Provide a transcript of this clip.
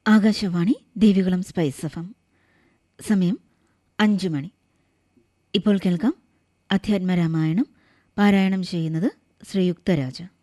Akashvani Devikulam spice FM. സമയം 5 മണി. ഇപ്പോൾ കേൾക്കാം അധ്യാത്മരാമായണം. പാരായണം ചെയ്യുന്നത് ശ്രീ യുക്തരാജ.